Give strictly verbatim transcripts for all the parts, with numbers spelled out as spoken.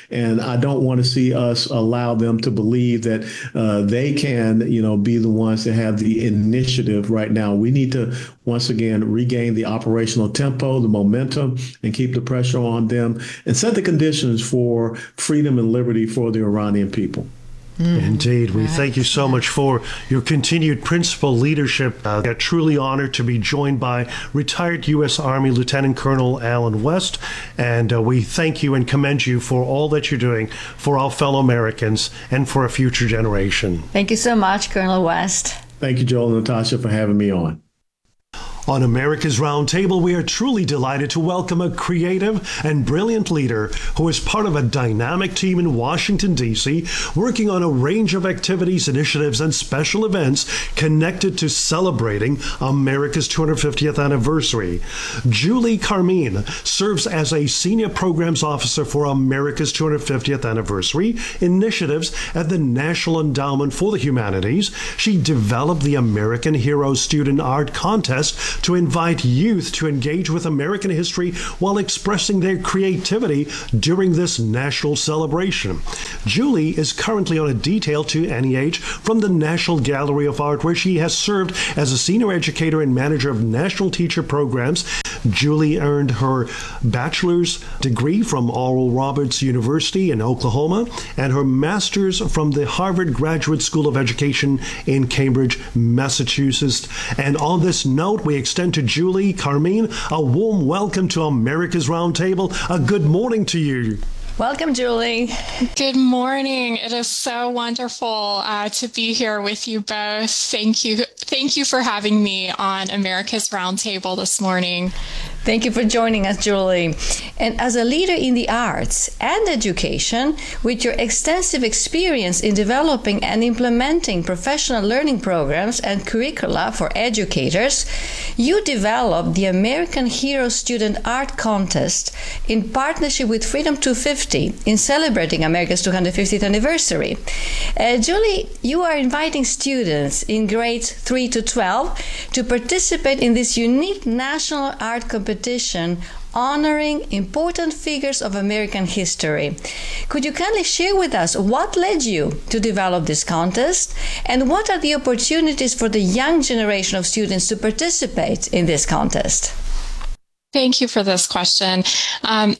And I don't want to see us allow them to believe that uh, they can, you know, be the ones that have the initiative right now. We need to once again regain the operational tempo, the momentum, and keep the pressure on them and set the conditions for freedom and liberty for the Iranian people. Mm. Indeed. We thank you so much for your continued principal leadership. Uh, we're truly honored to be joined by retired U S. Army Lieutenant Colonel Allen West. And uh, we thank you and commend you for all that you're doing for our fellow Americans and for a future generation. Thank you so much, Colonel West. Thank you, Joel and Natasha, for having me on. On America's Roundtable, we are truly delighted to welcome a creative and brilliant leader who is part of a dynamic team in Washington, D C, working on a range of activities, initiatives, and special events connected to celebrating America's two hundred fiftieth anniversary. Julie Carmine serves as a Senior Programs Officer for America's two hundred fiftieth anniversary initiatives at the National Endowment for the Humanities. She developed the American Hero Student Art Contest to invite youth to engage with American history while expressing their creativity during this national celebration. Julie is currently on a detail to N E H from the National Gallery of Art, where she has served as a senior educator and manager of national teacher programs. Julie earned her bachelor's degree from Oral Roberts University in Oklahoma and her master's from the Harvard Graduate School of Education in Cambridge, Massachusetts. And on this note, we extend to Julie Carmine a warm welcome to America's Roundtable. A good morning to you. Welcome, Julie. Good morning. It is so wonderful uh, to be here with you both. Thank you. Thank you for having me on America's Roundtable this morning. Thank you for joining us, Julie. And as a leader in the arts and education, with your extensive experience in developing and implementing professional learning programs and curricula for educators, you developed the American Hero Student Art Contest in partnership with Freedom two fifty in celebrating America's two hundred fiftieth anniversary. Uh, Julie, you are inviting students in grades three to twelve to participate in this unique national art competition competition honoring important figures of American history. Could you kindly share with us what led you to develop this contest and what are the opportunities for the young generation of students to participate in this contest? Thank you for this question. Um,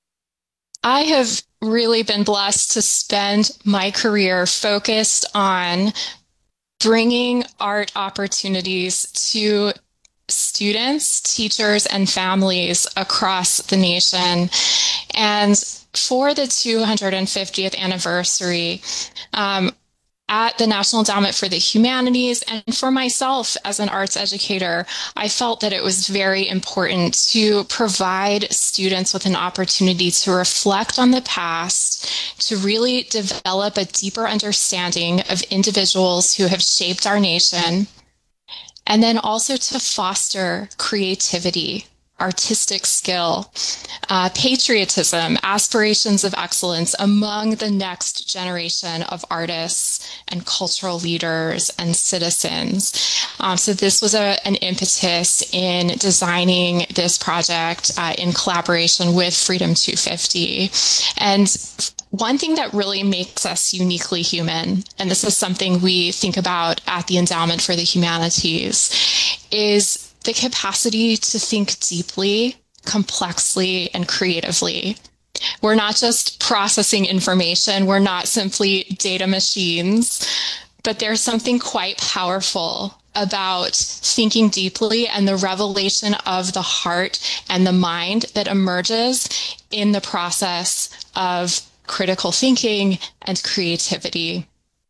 I have really been blessed to spend my career focused on bringing art opportunities to students, teachers, and families across the nation. And for the two hundred fiftieth anniversary, um, at the National Endowment for the Humanities, and for myself as an arts educator, I felt that it was very important to provide students with an opportunity to reflect on the past, to really develop a deeper understanding of individuals who have shaped our nation, and then also to foster creativity, artistic skill, uh, patriotism, aspirations of excellence among the next generation of artists and cultural leaders and citizens. Um, so this was a, an impetus in designing this project uh, in collaboration with Freedom two fifty. And one thing that really makes us uniquely human, and this is something we think about at the Endowment for the Humanities, is the capacity to think deeply, complexly, and creatively. We're not just processing information. We're not simply data machines, but there's something quite powerful about thinking deeply and the revelation of the heart and the mind that emerges in the process of critical thinking and creativity.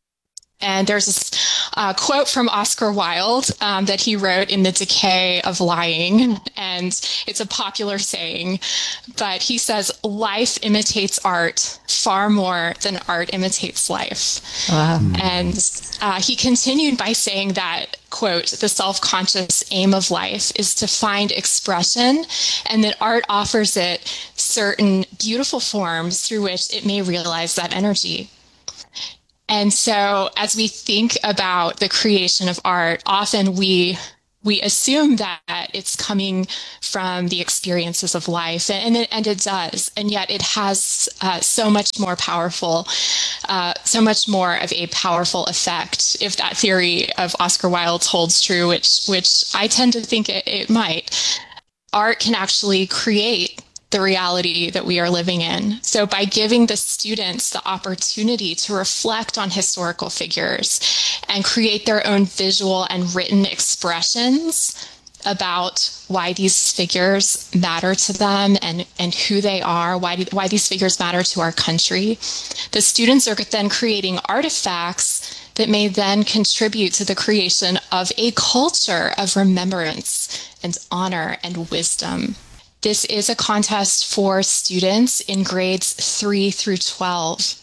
And there's this uh, quote from Oscar Wilde um, that he wrote in The Decay of Lying, and it's a popular saying, but he says, life imitates art far more than art imitates life. Wow. And uh, he continued by saying that, quote, the self-conscious aim of life is to find expression, and that art offers it certain beautiful forms through which it may realize that energy. And so as we think about the creation of art, often we we assume that it's coming from the experiences of life, and it, and it does, and yet it has uh, so much more powerful, uh, so much more of a powerful effect if that theory of Oscar Wilde's holds true, which which I tend to think it, it might. Art can actually create the reality that we are living in. So by giving the students the opportunity to reflect on historical figures and create their own visual and written expressions about why these figures matter to them and, and who they are, why, do, why these figures matter to our country, the students are then creating artifacts that may then contribute to the creation of a culture of remembrance and honor and wisdom. This is a contest for students in grades three through twelve.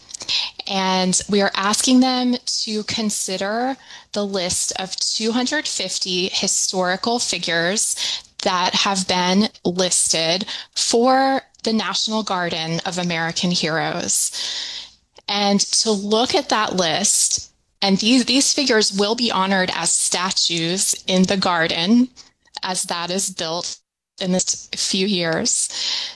And we are asking them to consider the list of two hundred fifty historical figures that have been listed for the National Garden of American Heroes. And to look at that list, and these, these figures will be honored as statues in the garden as that is built in this few years.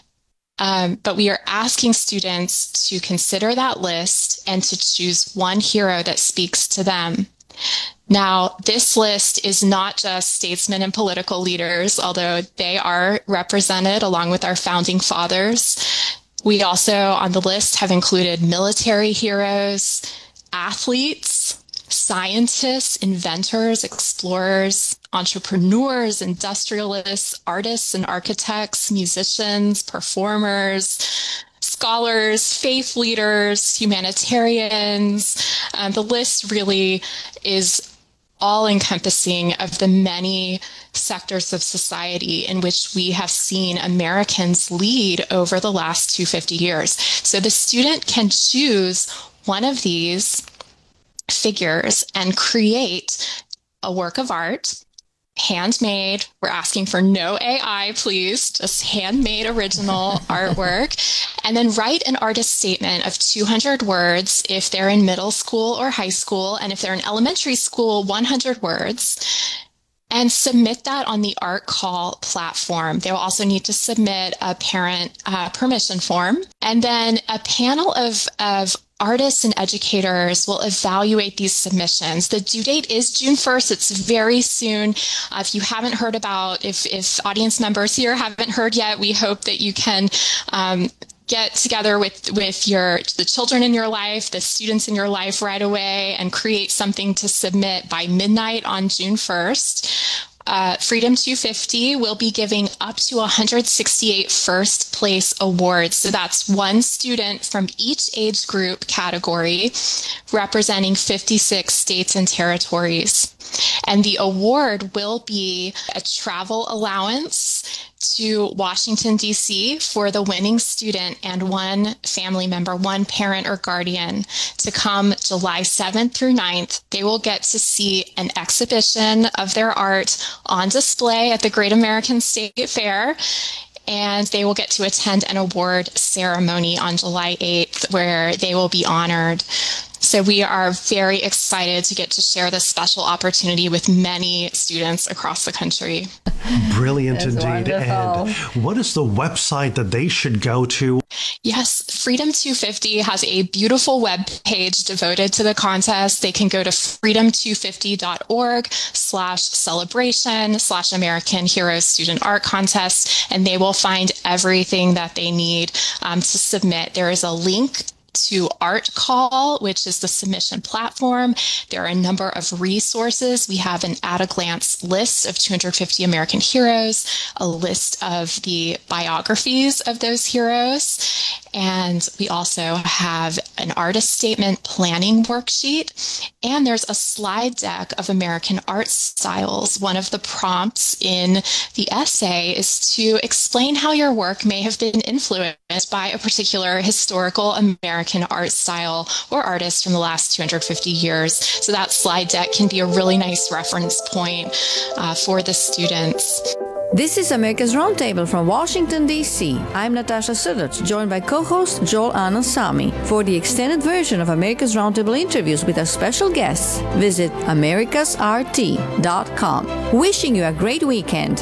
Um, but we are asking students to consider that list and to choose one hero that speaks to them. Now, this list is not just statesmen and political leaders, although they are represented along with our founding fathers. We also, on the list, have included military heroes, athletes, scientists, inventors, explorers, entrepreneurs, industrialists, artists and architects, musicians, performers, scholars, faith leaders, humanitarians. Um, the list really is all-encompassing of the many sectors of society in which we have seen Americans lead over the last two hundred fifty years. So the student can choose one of these figures and create a work of art, handmade. We're asking for no A I, please, just handmade original artwork. And then write an artist statement of two hundred words if they're in middle school or high school. And if they're in elementary school, one hundred words. And submit that on the Art Call platform. They'll also need to submit a parent uh, permission form. And then a panel of, of artists and educators will evaluate these submissions. The due date is June first. It's very soon. Uh, if you haven't heard about, if, if audience members here haven't heard yet, we hope that you can um, get together with, with your the children in your life, the students in your life right away, and create something to submit by midnight on June first. Uh, Freedom two fifty will be giving up to one hundred sixty-eight first place awards. So that's one student from each age group category, representing fifty-six states and territories. And the award will be a travel allowance to Washington, D C for the winning student and one family member, one parent or guardian, to come July seventh through ninth. They will get to see an exhibition of their art on display at the Great American State Fair. And they will get to attend an award ceremony on July eighth where they will be honored. So we are very excited to get to share this special opportunity with many students across the country. Brilliant That's indeed. wonderful. And what is the website that they should go to? Yes, Freedom two fifty has a beautiful web page devoted to the contest. They can go to freedom two fifty dot org slash celebration slash American Heroes Student Art Contest, and they will find everything that they need um, to submit. There is a link to Art Call, which is the submission platform. There are a number of resources. We have an at-a-glance list of two hundred fifty American heroes, a list of the biographies of those heroes, and we also have an artist statement planning worksheet, and there's a slide deck of American art styles. One of the prompts in the essay is to explain how your work may have been influenced by a particular historical American art style or artist from the last two hundred fifty years. So that slide deck can be a really nice reference point uh, for the students. This is America's Roundtable from Washington, D C I'm Natasha Suddert, joined by co-host Joel Anand-Samy. For the extended version of America's Roundtable interviews with our special guests, visit americas r t dot com. Wishing you a great weekend.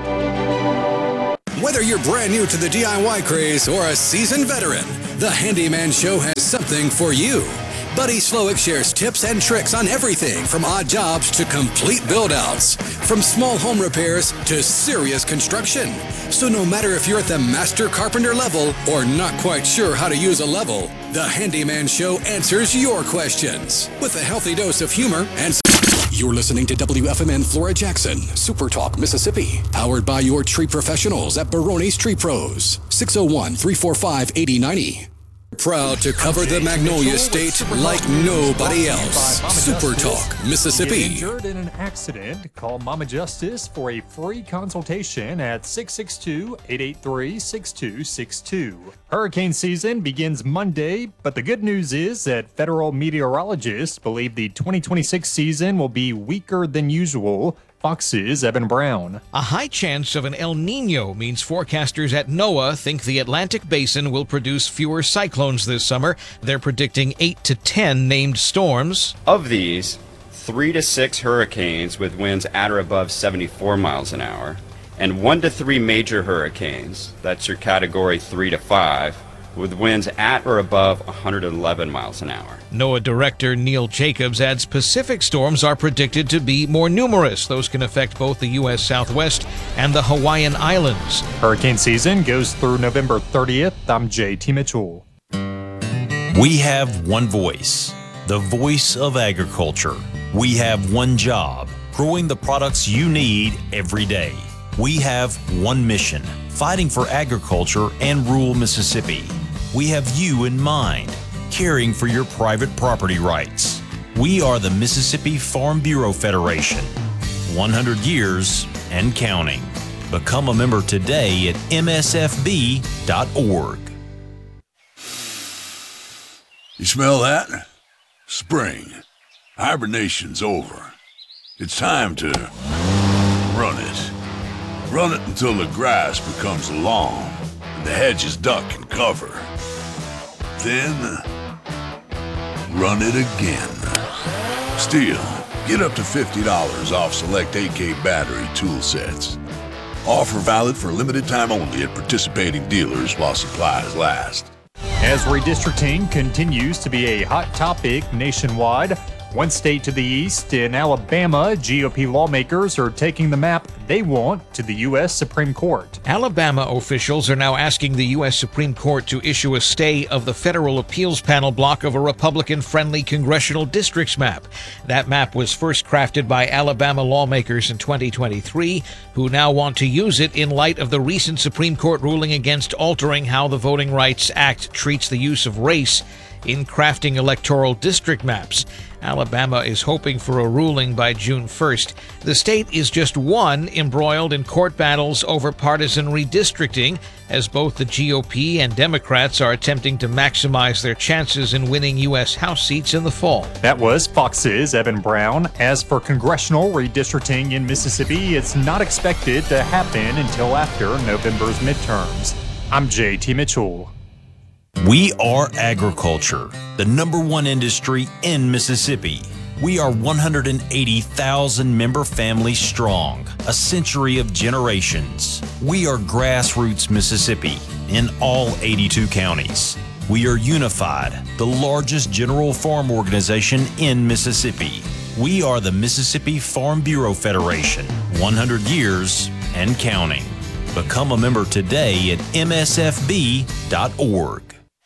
Whether you're brand new to the D I Y craze or a seasoned veteran, the Handyman Show has something for you. Buddy Slowick shares tips and tricks on everything from odd jobs to complete build-outs, from small home repairs to serious construction. So no matter if you're at the master carpenter level or not quite sure how to use a level, the Handyman Show answers your questions with a healthy dose of humor and... You're listening to W F M N Flora Jackson, Super Talk, Mississippi, powered by your tree professionals at Barone's Tree Pros, six oh one, three four five, eight oh nine oh. Proud to cover the Magnolia State like nobody else. Super Talk, Mississippi. Get injured in an accident? Call Mama Justice for a free consultation at six six two, eight eight three, six two six two. Hurricane season begins Monday, but the good news is that federal meteorologists believe the twenty twenty-six season will be weaker than usual. Fox's Evan Brown. A high chance of an El Nino means forecasters at NOAA think the Atlantic Basin will produce fewer cyclones this summer. They're predicting eight to ten named storms. Of these, three to six hurricanes with winds at or above seventy-four miles an hour, and one to three major hurricanes, that's your category three to five, with winds at or above one hundred eleven miles an hour. NOAA Director Neil Jacobs adds Pacific storms are predicted to be more numerous. Those can affect both the U S Southwest and the Hawaiian Islands. Hurricane season goes through November thirtieth. I'm J T Mitchell. We have one voice, the voice of agriculture. We have one job, growing the products you need every day. We have one mission, fighting for agriculture and rural Mississippi. We have you in mind, caring for your private property rights. We are the Mississippi Farm Bureau Federation, one hundred years and counting. Become a member today at m s f b dot org. You smell that? Spring. Hibernation's over. It's time to run it. Run it until the grass becomes long and the hedges duck and cover. Then, run it again. Stihl, get up to fifty dollars off select A K battery tool sets. Offer valid for limited time only at participating dealers while supplies last. As redistricting continues to be a hot topic nationwide, one state to the east, in Alabama, G O P lawmakers are taking the map they want to the U S Supreme Court. Alabama officials are now asking the U S Supreme Court to issue a stay of the federal appeals panel block of a Republican-friendly congressional districts map. That map was first crafted by Alabama lawmakers in twenty twenty-three, who now want to use it in light of the recent Supreme Court ruling against altering how the Voting Rights Act treats the use of race in crafting electoral district maps. Alabama is hoping for a ruling by June first. The state is just one embroiled in court battles over partisan redistricting, as both the G O P and Democrats are attempting to maximize their chances in winning U S House seats in the fall. That was Fox's Evan Brown. As for congressional redistricting in Mississippi, it's not expected to happen until after November's midterms. I'm J T Mitchell. We are agriculture, the number one industry in Mississippi. We are one hundred eighty thousand member families strong, a century of generations. We are grassroots Mississippi in all eighty-two counties. We are unified, the largest general farm organization in Mississippi. We are the Mississippi Farm Bureau Federation, one hundred years and counting. Become a member today at m s f b dot org.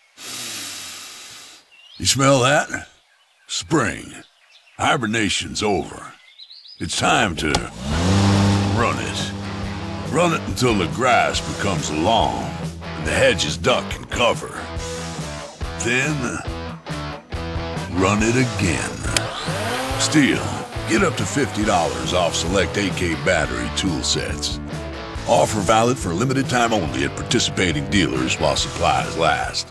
You smell that? Spring. Hibernation's over. It's time to run it. Run it until the grass becomes long and the hedges duck and cover. Then, run it again. Stihl, get up to fifty dollars off select A K battery tool sets. Offer valid for limited time only at participating dealers while supplies last.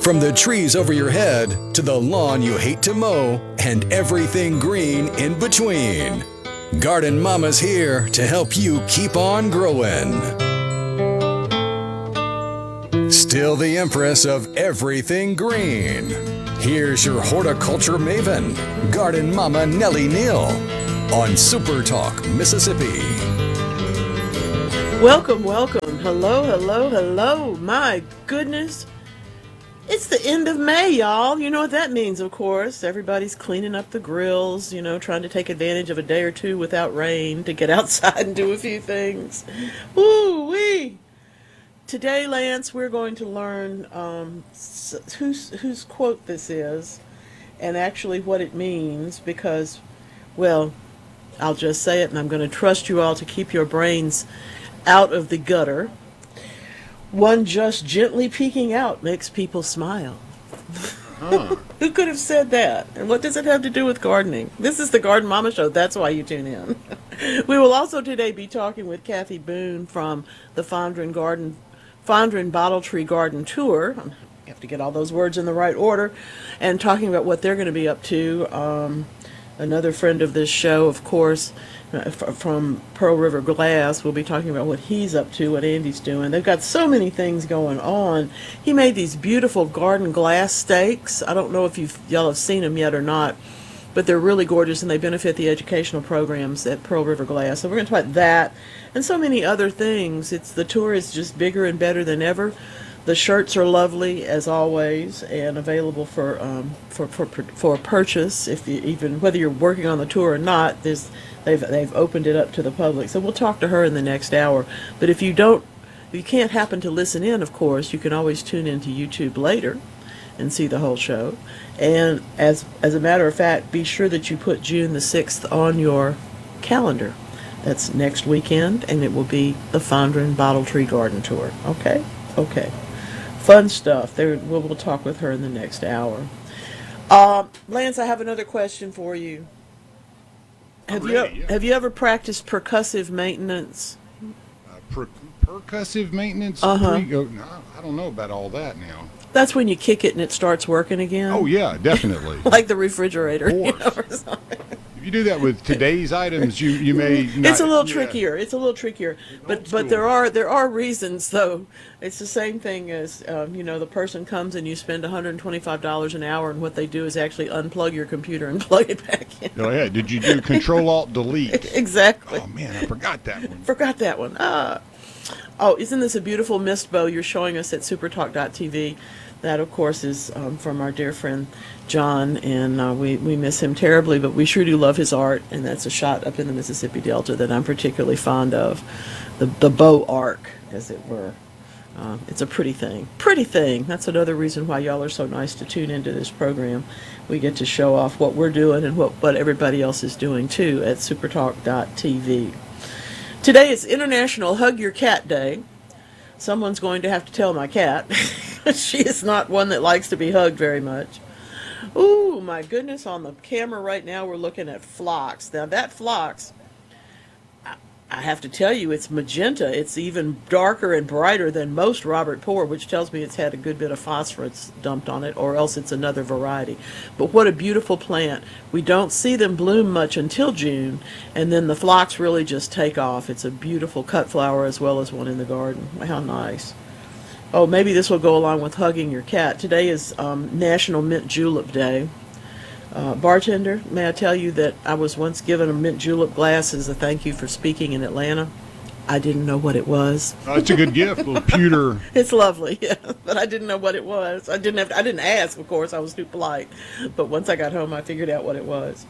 From the trees over your head to the lawn you hate to mow and everything green in between. Garden Mama's here to help you keep on growing. Still the empress of everything green. Here's your horticulture maven, Garden Mama Nellie Neal, on Super Talk, Mississippi. Welcome, welcome. Hello, hello, hello. My goodness. It's the end of May, y'all. You know what that means, of course. Everybody's cleaning up the grills, you know, trying to take advantage of a day or two without rain to get outside and do a few things. Woo-wee! Today, Lance, we're going to learn um, whose, whose quote this is and actually what it means because, well, I'll just say it and I'm going to trust you all to keep your brains out of the gutter. One just gently peeking out makes people smile. Huh. Who could have said that? And what does it have to do with gardening? This is the Garden Mama Show. That's why you tune in. We will also today be talking with Kathy Boone from the Fondren Garden, Fondren Bottle Tree Garden Tour. You have to get all those words in the right order. And talking about what they're going to be up to. Um, another friend of this show, of course, from Pearl River Glass, we'll be talking about what he's up to, what Andy's doing. They've got so many things going on. He made these beautiful garden glass stakes. I don't know if you've, y'all have seen them yet or not, but they're really gorgeous and they benefit the educational programs at Pearl River Glass. So we're going to talk about that and so many other things. It's the tour is just bigger and better than ever. The shirts are lovely as always and available for um, for, for for purchase. If you even whether you're working on the tour or not, there's they've they've opened it up to the public. So we'll talk to her in the next hour. But if you don't, if you can't happen to listen in, of course, you can always tune into YouTube later and see the whole show. And as as a matter of fact, be sure that you put June the sixth on your calendar. That's next weekend, and it will be the Fondren Bottle Tree Garden Tour. Okay, okay. Fun stuff. There, we'll, we'll talk with her in the next hour. Uh, Lance, I have another question for you. Have I'm you ready, yeah. have you ever practiced percussive maintenance? Uh, per- percussive maintenance? Uh-huh. Pre- oh, no, I don't know about all that now. That's when you kick it and it starts working again. Oh, yeah, definitely. Like the refrigerator. Of You course. know, or something. If you do that with today's items, you, you may not. It's a little yeah. trickier. It's a little trickier, but school. but there are there are reasons though. It's the same thing as um, you know, the person comes and you spend one hundred twenty-five dollars an hour, and what they do is actually unplug your computer and plug it back in. Oh, yeah. Did you do Control Alt Delete? Exactly. Oh, man, I forgot that one. Forgot that one. Ah. Oh, isn't this a beautiful mist bow you're showing us at supertalk dot t v? That, of course, is um, from our dear friend John, and uh, we, we miss him terribly, but we sure do love his art, and that's a shot up in the Mississippi Delta that I'm particularly fond of, the, the bow arc, as it were. Uh, it's a pretty thing. Pretty thing. That's another reason why y'all are so nice to tune into this program. We get to show off what we're doing and what, what everybody else is doing, too, at supertalk dot t v. Today is International Hug Your Cat Day. Someone's going to have to tell my cat. She is not one that likes to be hugged very much. Ooh, my goodness, on the camera right now we're looking at phlox. Now that phlox, I, I have to tell you, it's magenta. It's even darker and brighter than most Robert Poor, which tells me it's had a good bit of phosphorus dumped on it, or else it's another variety. But what a beautiful plant. We don't see them bloom much until June, and then the phlox really just take off. It's a beautiful cut flower as well as one in the garden. How nice. Oh, maybe this will go along with hugging your cat. Today is um, National Mint Julep Day. Uh, bartender, may I tell you that I was once given a mint julep glass as a thank you for speaking in Atlanta. I didn't know what it was. Oh, it's a good gift, a little pewter. It's lovely, yeah, but I didn't know what it was. I didn't have. To, I didn't ask, of course. I was too polite. But once I got home, I figured out what it was.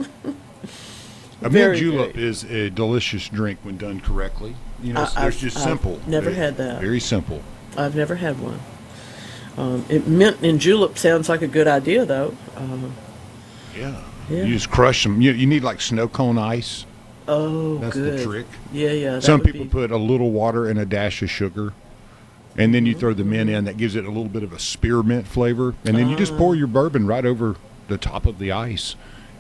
A Very mint julep great. is a delicious drink when done correctly. You know, I- it's, they're I've- just I've simple. never Very- had that. Very simple. I've never had one. Um, it, mint and julep sounds like a good idea, though. Um, Yeah. Yeah. You just crush them. You, you need like snow cone ice. oh, That's good. the trick. Yeah, yeah. that Some would people be- put a little water and a dash of sugar, and then you Mm-hmm. throw the mint in. That gives it a little bit of a spearmint flavor, and then you just Ah. pour your bourbon right over the top of the ice.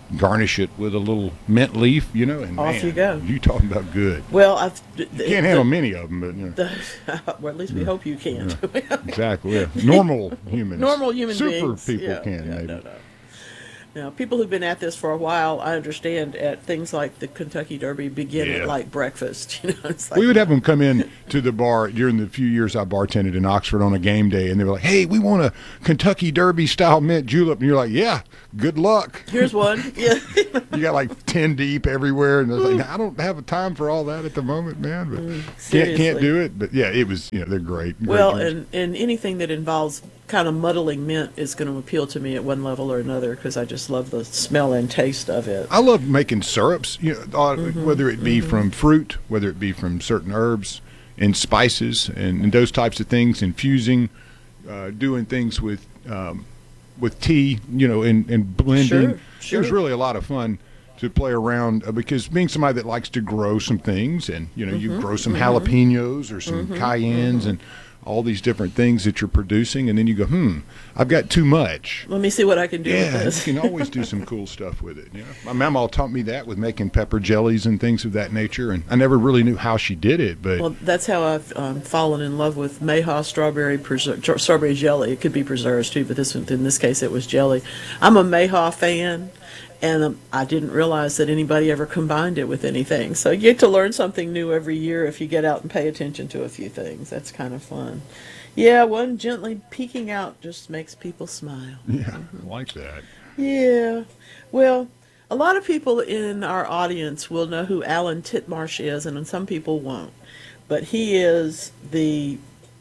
garnish it with a little mint leaf, you know, and Off man, you go. You talking about good. Well, I've You can't handle many of them, but you know. The, well, at least we hope you can. Yeah, exactly. Yeah. Normal humans. Normal human Super beings. people Yeah, can, yeah, maybe. no, no. Now, people who've been at this for a while, I understand at things like the Kentucky Derby begin Yeah. at like breakfast. You know, it's like, We would have them come in to the bar during the few years I bartended in Oxford on a game day, and they were like, "Hey, we want a Kentucky Derby style mint julep," and you're like, "Yeah, good luck." Here's one. Yeah. You got like ten deep everywhere, and they're like, "I don't have a time for all that at the moment, man." But can't can't seriously. do it. But yeah, it was. You know, they're great. great Well, drinks. and, and anything that involves kind of muddling mint is going to appeal to me at one level or another because I just love the smell and taste of it. I love making syrups, you know, uh, Mhm, whether it be mhm. from fruit, whether it be from certain herbs and spices and, and those types of things, infusing, uh, doing things with um, with tea, you know, and, and blending. Sure, It was sure. really a lot of fun to play around uh, because being somebody that likes to grow some things and, you know, you Mhm, grow some mhm. jalapenos or some Mhm, cayennes and all these different things that you're producing, and then you go, hmm, I've got too much. Let me see what I can do Yeah, with this. you can always do some cool stuff with it. You know? My mama taught me that with making pepper jellies and things of that nature, and I never really knew how she did it, but Well, that's how I've um, fallen in love with Mayhaw strawberry preser- strawberry jelly. It could be preserves too, but this one, in this case, it was jelly. I'm a Mayhaw fan, and um, I didn't realize that anybody ever combined it with anything. So you get to learn something new every year if you get out and pay attention to a few things. That's kind of fun. Yeah, one gently peeking out just makes people smile. yeah, I like that. Yeah. Well, a lot of people in our audience will know who Alan Titmarsh is, and some people won't. But he is the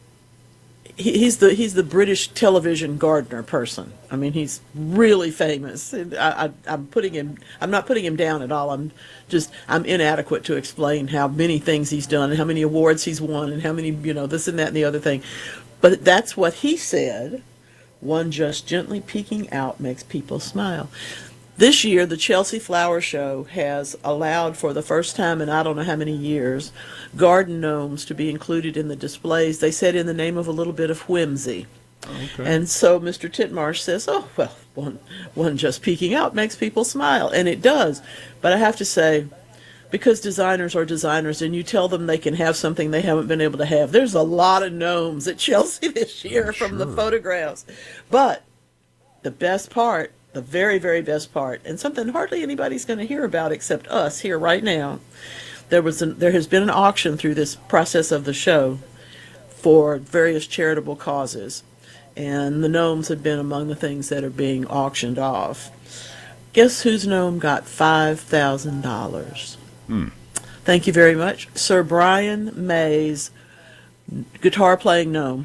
he, he's the he's the British television gardener person. I mean, he's really famous. And I, I, I'm putting him. I'm not putting him down at all. I'm just I'm inadequate to explain how many things he's done and how many awards he's won and how many you know this and that and the other thing. But that's what he said. One just gently peeking out makes people smile. This year, the Chelsea Flower Show has allowed for the first time in I don't know how many years, garden gnomes to be included in the displays. They said in the name of a little bit of whimsy. Okay. And so Mister Titmarsh says, oh, well, one, one just peeking out makes people smile. And it does. But I have to say, because designers are designers and you tell them they can have something they haven't been able to have, there's a lot of gnomes at Chelsea this year from the photographs. But the best part, the very, very best part, and something hardly anybody's going to hear about except us here right now, there was an, there has been an auction through this process of the show for various charitable causes. And the gnomes have been among the things that are being auctioned off. Guess whose gnome got five thousand dollars? Hmm. Thank you very much. Sir Brian May's guitar playing gnome.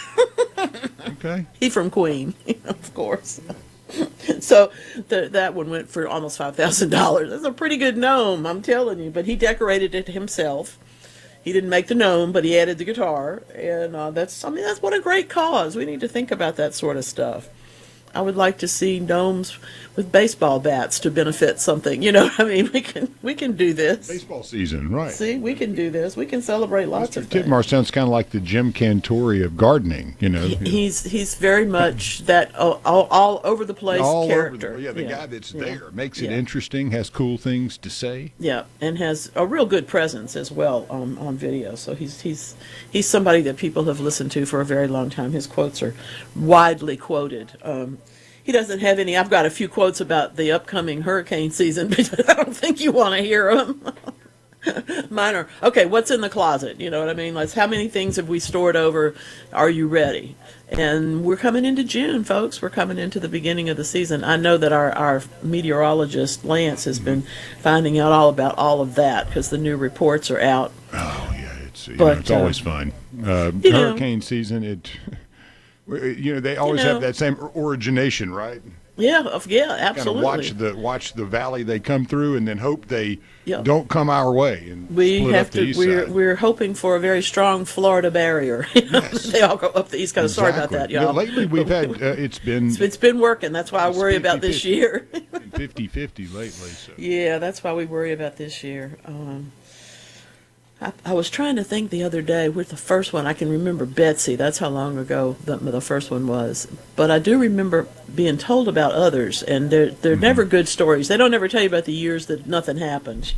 Okay. He from Queen, of course. So the, that one went for almost five thousand dollars. That's a pretty good gnome, I'm telling you. But he decorated it himself. He didn't make the gnome, but he added the guitar. And uh, that's, I mean, that's what a great cause. We need to think about that sort of stuff. I would like to see gnomes with baseball bats to benefit something. You know, I mean, we can we can do this. Baseball season, right. See, we can do this. We can celebrate lots of things. Titmar sounds kind of like the Jim Cantori of gardening, you know. He's he's very much that all, all, all over the place All over character. the, yeah, the yeah. guy that's yeah. there makes it Yeah. interesting, has cool things to say. Yeah, and has a real good presence as well on, on video. So he's he's he's somebody that people have listened to for a very long time. His quotes are widely quoted. Um, he doesn't have any. I've got a few quotes about the upcoming hurricane season, but I don't think you want to hear them. Mine are, okay, what's in the closet? You know what I mean? Like, how many things have we stored over? Are you ready? And we're coming into June, folks. We're coming into the beginning of the season. I know that our, our meteorologist, Lance, has been finding out all about all of that because the new reports are out. Oh, yeah, it's, you But, know, it's uh, always fun. Uh, you know. hurricane season, it, you know, they always know. have that same origination, right? Yeah, of- yeah, Kind of absolutely. watch the watch the valley they come through, and then hope they Yeah. don't come our way. And We split have up the to. east We're side. we're hoping for a very strong Florida barrier. They all go up the East Coast. Sorry about that, Exactly. y'all. Yeah, lately we've had uh, it's been It's, it's been working. That's why I It's worry about this fifty-fifty. year. fifty-fifty lately. So Yeah, that's why we worry about this year. Um, I, I was trying to think the other day with the first one. I can remember Betsy. That's how long ago the, the first one was. But I do remember being told about others, and they're they're Mm-hmm. never good stories. They don't ever tell you about the years that nothing happened.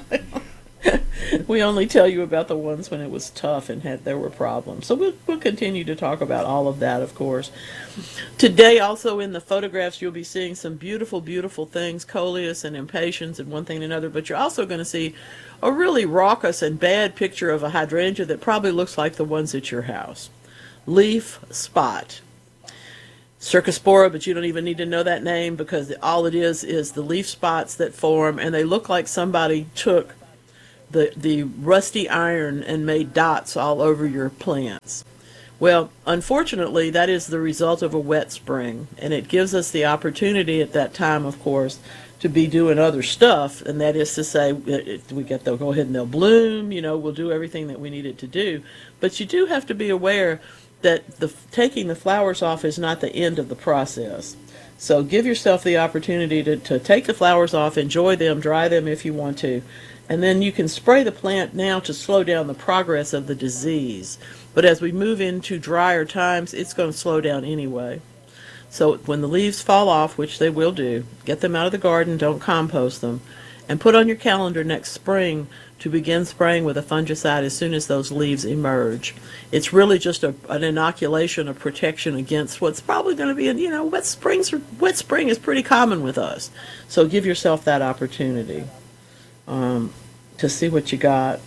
We only tell you about the ones when it was tough and had there were problems. So we'll we'll continue to talk about all of that, of course. Today, also in the photographs, you'll be seeing some beautiful, beautiful things, coleus and impatiens and one thing and another. But you're also going to see a really raucous and bad picture of a hydrangea that probably looks like the ones at your house. Leaf spot. Cercospora, but you don't even need to know that name because all it is is the leaf spots that form, and they look like somebody took the the rusty iron and made dots all over your plants. Well, unfortunately, that is the result of a wet spring, and it gives us the opportunity at that time, of course, to be doing other stuff, and that is to say, it, we get they'll go ahead and they'll bloom, you know, we'll do everything that we need it to do. But you do have to be aware that the taking the flowers off is not the end of the process. So give yourself the opportunity to, to take the flowers off, enjoy them, dry them if you want to, and then you can spray the plant now to slow down the progress of the disease. But as we move into drier times, it's going to slow down anyway. So when the leaves fall off, which they will do, get them out of the garden, don't compost them, and put on your calendar next spring to begin spraying with a fungicide as soon as those leaves emerge. It's really just a, an inoculation of protection against what's probably going to be, you know, wet springs. Are, wet spring is pretty common with us. So give yourself that opportunity um, to see what you got.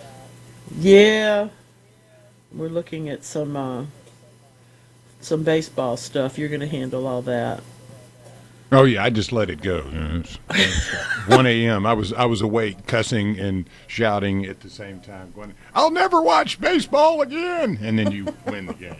Yeah, we're looking at some uh, some baseball stuff. You're going to handle all that. Oh yeah, I just let it go. You know, it's- it's one a.m. I was I was awake, cussing and shouting at the same time, going, "I'll never watch baseball again!" And then you win the game.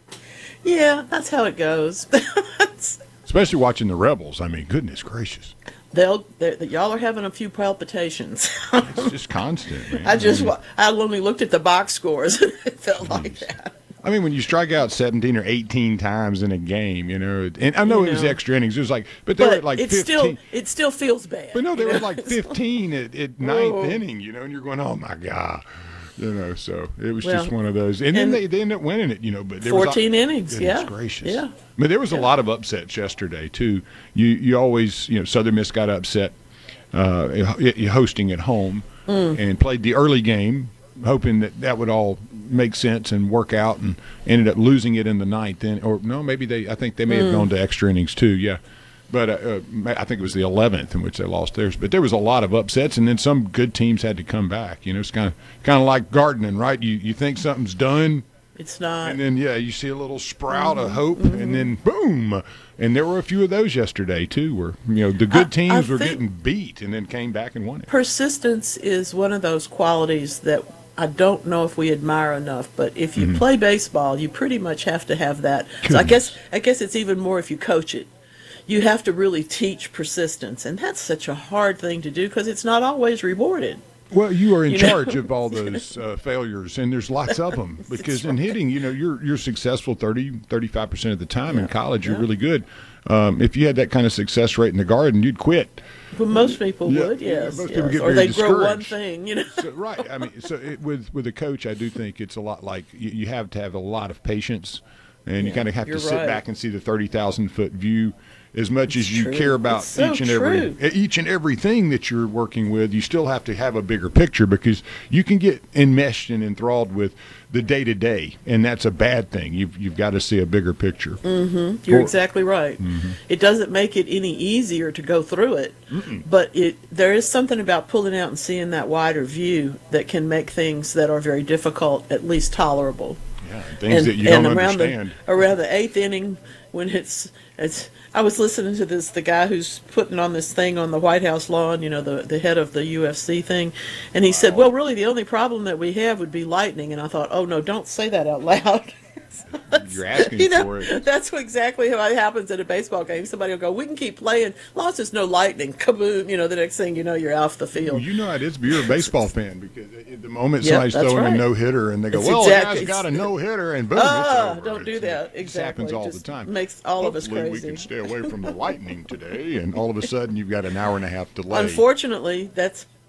Yeah, that's how it goes. Especially watching the Rebels. I mean, goodness gracious, They'll, they're- y'all are having a few palpitations. it's just constant, man. I just, I mean, wa- I only looked at the box scores and it felt like that. I mean, when you strike out seventeen or eighteen times in a game, you know, and I know You it was know. extra innings. It was like, but they were But at like it fifteen. still, it still feels bad. But no, they you were know? like fifteen at, at ninth Oh. inning, you know, and you're going, oh my God. You know, so it was Well, just one of those. And, then and they, they ended up winning it, you know. But there was fourteen a- innings, goodness yeah. gracious. Yeah. But there was a lot of upsets yesterday, too. You you always, you know, Southern Miss got upset uh, y- hosting at home Mm. and played the early game, hoping that that would all make sense and work out, and ended up losing it in the ninth. In, or no, maybe they, I think they may have Mm. gone to extra innings, too, yeah. But uh, uh, I think it was the eleventh in which they lost theirs. But there was a lot of upsets, and then some good teams had to come back. You know, it's kind of kind of like gardening, right? You you think something's done, It's not. and then yeah, you see a little sprout of Mhm, hope, mhm. and then boom. And there were a few of those yesterday too, where you know the good I- teams I were think- getting beat and then came back and won it. Persistence is one of those qualities that I don't know if we admire enough, but if you Mhm. play baseball, you pretty much have to have that. So I guess I guess it's even more if you coach it. You have to really teach persistence, and that's such a hard thing to do because it's not always rewarded. Well, you are in You know? charge of all those uh, failures, and there's lots of them. Because in hitting, you know, you're you're successful thirty, thirty-five percent of the time. In college, you're yeah. really good. Um, if you had that kind of success rate in the garden, you'd quit. But most people Yeah, would, yeah, yes, most yes. people get or very they grow one discouraged. thing, you know. So, right. I mean, so it, with with a coach, I do think it's a lot like you, you have to have a lot of patience, and you Yeah, kind of have to you're sit right. back and see the thirty thousand foot view. As much as you true. care about It's so each and every true. each and everything that you're working with, you still have to have a bigger picture because you can get enmeshed and enthralled with the day to day, and that's a bad thing. You've you've got to see a bigger picture. hmm You're Or- exactly right. Mhm. It doesn't make it any easier to go through it, but it there is something about pulling out and seeing that wider view that can make things that are very difficult at least tolerable. Yeah, things that you don't around understand. The, around the eighth inning, when it's it's, I was listening to this the guy who's putting on this thing on the White House lawn, you know, the the head of the U F C thing, and he said, "Well, really, the only problem that we have would be lightning." And I thought, "Oh no, don't say that out loud." You're asking You know, for it. that's what exactly how it happens at a baseball game. Somebody will go, "We can keep playing, as long as there's no lightning." Kaboom! You know, the next thing you know, you're off the field. Well, you know how it is. But you're a baseball fan because at the moment Yep, somebody's that's throwing right. a no hitter and they go, It's "Well, exactly- the guy's got a no hitter," and boom, Ah, it's over. don't do that. This Exactly. happens all Just the time. makes all of us Hopefully crazy. we can stay away from the lightning today, and all of a sudden you've got an hour and a half delay. Unfortunately, that's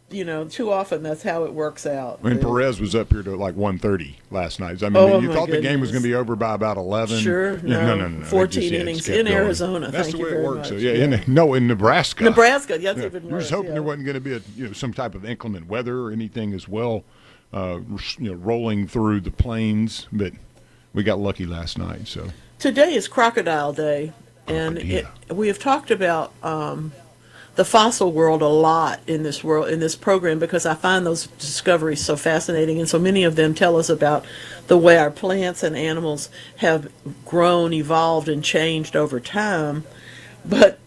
you know, too often that's how it works out. I mean, The- Perez was up here to like one thirty last night. I mean, Oh, you my thought the game was goodness. going to be over by about eleven. Sure, Yeah, no. no, no, no, no. fourteen It just- yeah, it innings just kept in going. Arizona. That's Thank the you way very it works. So, much. yeah, Yeah. in, no, in Nebraska. Nebraska, that's Yeah. even We was worse, hoping yeah. there wasn't going to be a you know some type of inclement weather or anything as well, uh, you know, rolling through the plains. But we got lucky last night. So Today is Crocodile Day, and it, we have talked about um, the fossil world a lot in this world in this program because I find those discoveries so fascinating, and so many of them tell us about the way our plants and animals have grown, evolved, and changed over time. But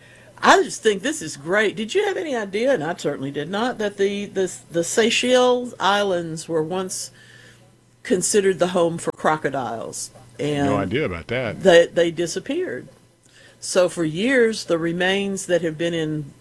I just think this is great. Did you have any idea, and I certainly did not, that the the, the Seychelles Islands were once considered the home for crocodiles? And no idea about that. They, they disappeared. So for years, the remains that have been in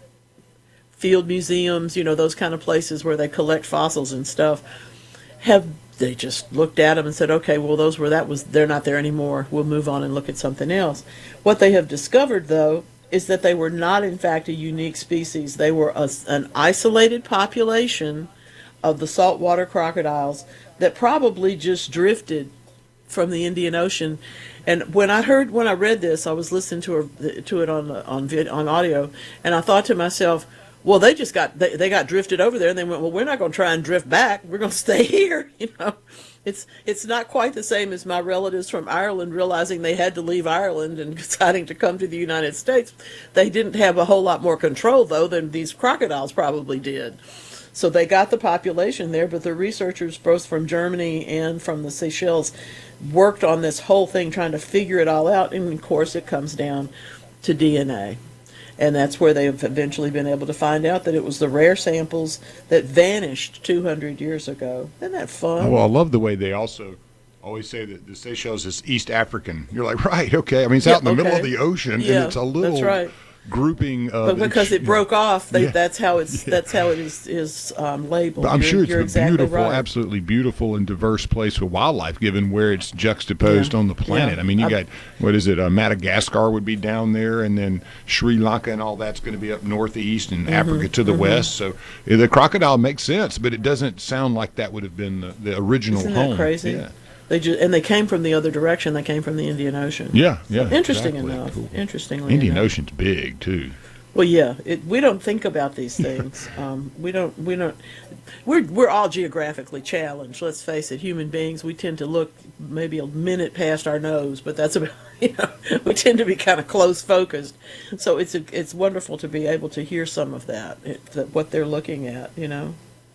field museums, you know, those kind of places where they collect fossils and stuff, have they just looked at them and said, okay, well, those were that was they're not there anymore. We'll move on and look at something else. What they have discovered, though, is that they were not, in fact, a unique species. They were a, an isolated population of the saltwater crocodiles that probably just drifted from the Indian Ocean. And when I heard, when I read this, I was listening to her, to it on on vid, on audio, and I thought to myself, well, they just got they, they got drifted over there, and they went, well, we're not going to try and drift back. We're going to stay here. You know, it's it's not quite the same as my relatives from Ireland realizing they had to leave Ireland and deciding to come to the United States. They didn't have a whole lot more control though than these crocodiles probably did. So they got the population there, but the researchers, both from Germany and from the Seychelles, worked on this whole thing trying to figure it all out. And of course, it comes down to D N A. And that's where they've eventually been able to find out that it was the rare samples that vanished two hundred years ago. Isn't that fun? Oh, well, I love the way they also always say that the Seychelles is East African. You're like, right, okay. I mean, it's Yeah, out in the middle of okay. the ocean, Yeah, and it's a little that's right. grouping of. But because it broke off, they, Yeah. that's how it's that's how it is is um, labeled. But I'm You're- sure it's you're a exactly beautiful, right. absolutely beautiful and diverse place for wildlife, given where it's juxtaposed Yeah. on the planet. Yeah. I mean, you I- got, what is it, uh, Madagascar would be down there, and then Sri Lanka and all that's going to be up northeast, and Mhm, Africa to the mhm. west. So yeah, the crocodile makes sense, but it doesn't sound like that would have been the, the original Isn't home. that crazy? Yeah, They just and they came from the other direction. They came from the Indian Ocean. yeah. yeah Interesting exactly. enough. Cool. Interestingly Indian enough. Ocean's big, too. Well, yeah, it, we don't think about these things. Um, we don't. We don't. We're we're all geographically challenged. Let's face it. Human beings, we tend to look maybe a minute past our nose, but that's about. You know, we tend to be kind of close focused. So it's a, it's wonderful to be able to hear some of that, it, that, what they're looking at. You know.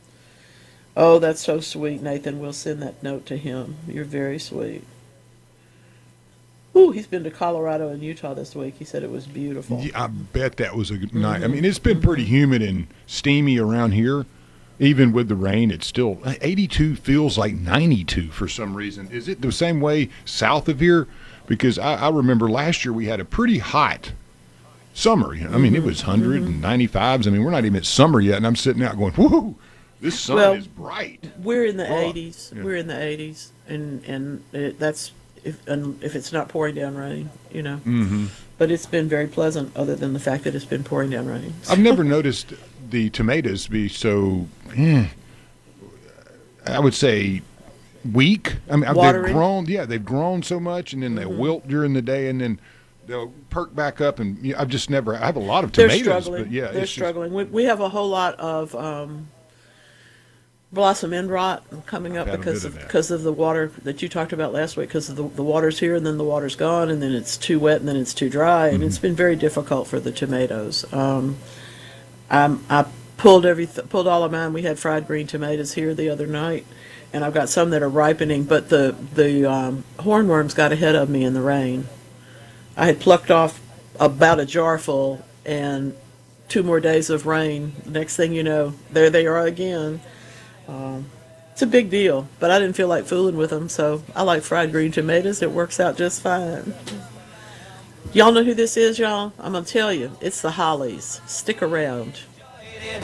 Oh, that's so sweet, Nathan. We'll send that note to him. You're very sweet. Ooh, he's been to Colorado and Utah this week. He said it was beautiful. Yeah, I bet that was a good night. I Mhm. mean, it's been pretty humid and steamy around here. Even with the rain, it's still eighty-two feels like ninety-two for some reason. Is it the same way south of here? Because I, I remember last year we had a pretty hot summer. You know, I mean, it was one hundred and ninety-fives. I mean, we're not even at summer yet, and I'm sitting out going, "Whoa, this sun Well, is bright." We're in the Oh, eighties. yeah. We're in the eighties, and and it, that's if and if it's not pouring down rain, you know. Mm-hmm. But it's been very pleasant, other than the fact that it's been pouring down rain. I've never noticed the tomatoes be so, eh, I would say, weak. I mean, Watery? they've grown. Yeah, they've grown so much, and then they Mhm. wilt during the day, and then they'll perk back up. And you know, I've just never. I have a lot of They're tomatoes, struggling. but yeah, They're it's just- struggling. We, we have a whole lot of um, blossom end rot coming up Had a because bit of of that. because of the water that you talked about last week. Because of the, the water's here, and then the water's gone, and then it's too wet, and then it's too dry, and Mm-hmm. it's been very difficult for the tomatoes. Um, I'm, I pulled every pulled all of mine. We had fried green tomatoes here the other night, and I've got some that are ripening. But the the um, hornworms got ahead of me in the rain. I had plucked off about a jar full, and two more days of rain. Next thing you know, there they are again. Um, it's a big deal, but I didn't feel like fooling with them, so I like fried green tomatoes. It works out just fine. Y'all know who this is, y'all? I'm going to tell you. It's the Hollies. Stick around.